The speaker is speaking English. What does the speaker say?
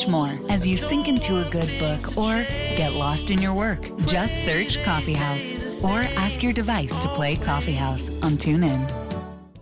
much more as you sink into a good book or get lost in your work. Just search Coffee House or ask your device to play Coffee House on TuneIn.